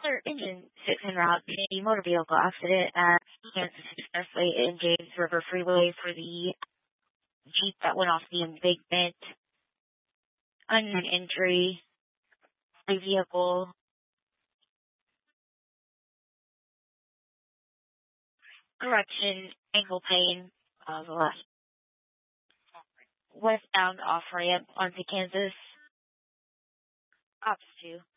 another engine 6 en route in a motor vehicle accident at Kansas Expressway and James River Freeway for the Jeep that went off the embankment. Unknown injury. The vehicle correction, ankle pain, the last westbound off ramp onto Kansas. Ops 2.